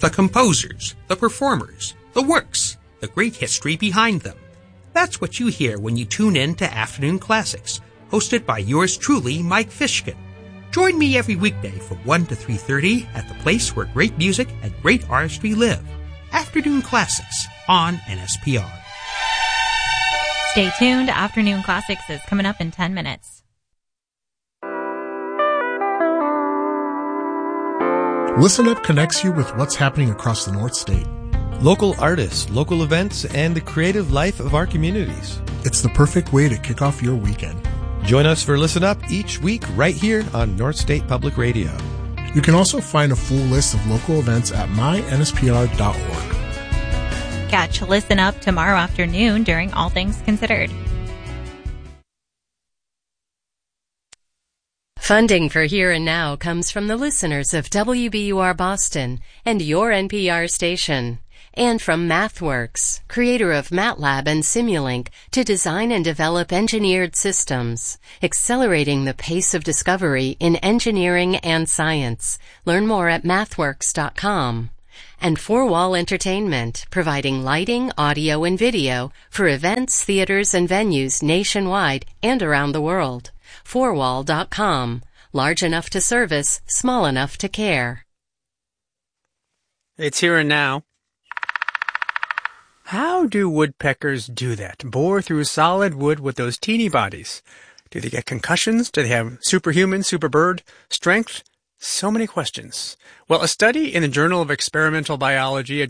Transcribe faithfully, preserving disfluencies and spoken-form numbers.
The composers, the performers, the works, the great history behind them. That's what you hear when you tune in to Afternoon Classics, hosted by yours truly, Mike Fishkin. Join me every weekday from one to three thirty at the place where great music and great artistry live. Afternoon Classics on N S P R. Stay tuned. Afternoon Classics is coming up in ten minutes. Listen Up connects you with what's happening across the North State. Local artists, local events, and the creative life of our communities. It's the perfect way to kick off your weekend. Join us for Listen Up each week right here on North State Public Radio. You can also find a full list of local events at my N S P R dot org. Catch Listen Up tomorrow afternoon during All Things Considered. Funding for Here and Now comes from the listeners of W B U R Boston and your N P R station, and from MathWorks, creator of MATLAB and Simulink, to design and develop engineered systems, accelerating the pace of discovery in engineering and science. Learn more at mathworks dot com. And Four Wall Entertainment, providing lighting, audio, and video for events, theaters, and venues nationwide and around the world. four wall dot com. Large enough to service, small enough to care. It's Here and Now. How do woodpeckers do that? Bore through solid wood with those teeny bodies? Do they get concussions? Do they have superhuman, superbird strength? So many questions. Well, a study in the Journal of Experimental Biology